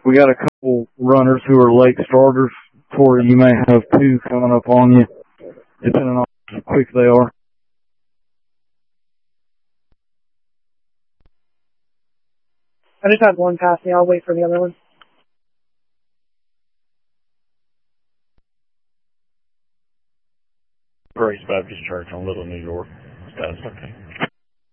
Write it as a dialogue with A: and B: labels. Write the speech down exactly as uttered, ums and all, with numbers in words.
A: We got a couple runners who are late starters. Corey, you may have two coming up on you, depending on how quick they are.
B: I just had one pass me. I'll wait for the other one.
C: Grace Baptist Church on Little New York. That's okay.